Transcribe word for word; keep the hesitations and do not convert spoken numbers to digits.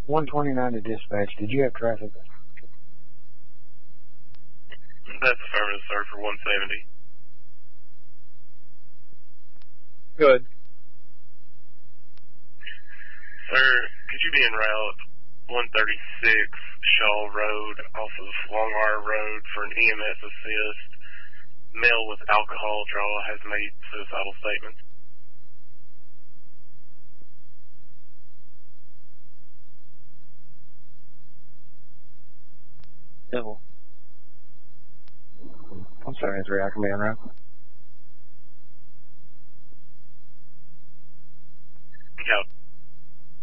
one twenty-nine to dispatch. Did you have traffic? That's affirmative, sir, for one seventy. Good. Sir, could you be en route one thirty-six Shaw Road off of Longwire Road for an E M S assist? Male with alcohol draw has made suicidal statements. Devil. I'm sorry, three. I can be en route.